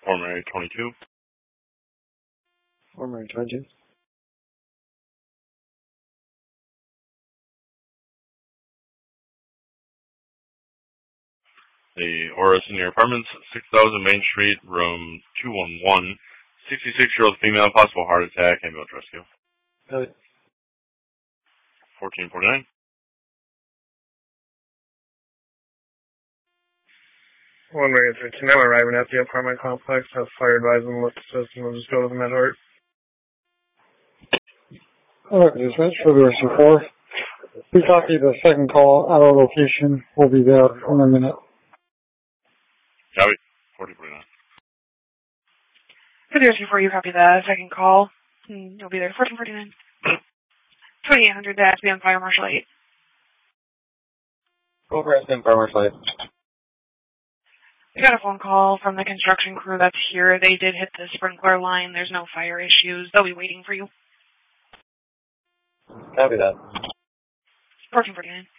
Fort Mary 22. Fort Mary 22. The Oris in your apartments, 6000 Main Street, room 211. 66-year-old female, possible heart attack, ambulance rescue. 1449. One Mary 13. I'm arriving at the apartment complex. Have fire advising lift system. We'll just go to the MedHart. Alright, dispatch for the rest of 4. We copy the second call at our location. We'll be there in a minute. Copy. 1449. For the rest of 4, you copy the second call. You'll be there 1449. 2800 to be on Fire Marshal 8. Over at Fire Marshal 8. I got a phone call from the construction crew that's here. They did hit the sprinkler line. There's no fire issues. They'll be waiting for you. Copy that. 1449.